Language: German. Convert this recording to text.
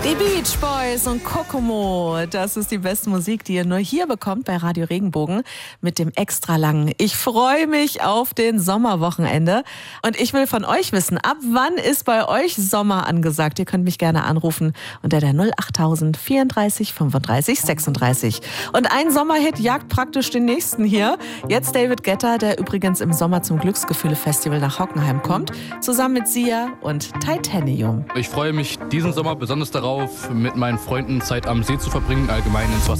Die Beach Boys und Kokomo, das ist die beste Musik, die ihr nur hier bekommt bei Radio Regenbogen mit dem Extralangen. Ich freue mich auf den Sommerwochenende und ich will von euch wissen, ab wann ist bei euch Sommer angesagt? Ihr könnt mich gerne anrufen unter der 08000 34 35 36. Und ein Sommerhit jagt praktisch den nächsten hier. Jetzt David Guetta, der übrigens im Sommer zum Glücksgefühle-Festival nach Hockenheim kommt, zusammen mit Sia und Titanium. Ich freue mich diesen Sommer besonders darauf, mit meinen Freunden Zeit am See zu verbringen, allgemein ins Wasser